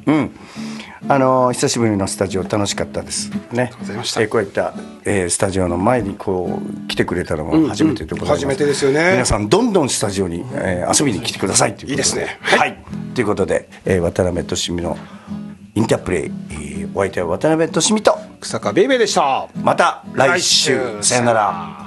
久しぶりのスタジオ楽しかったですね。こういった、スタジオの前にこう来てくれたのも初めてでございます。 初めてですよね。 皆さんどんどんスタジオに、遊びに来てくださいということで。いいですね。はい。ということで、渡辺俊美のインタープレイ、お相手は渡辺俊美と草加ベイベーでした。 また来週さよなら。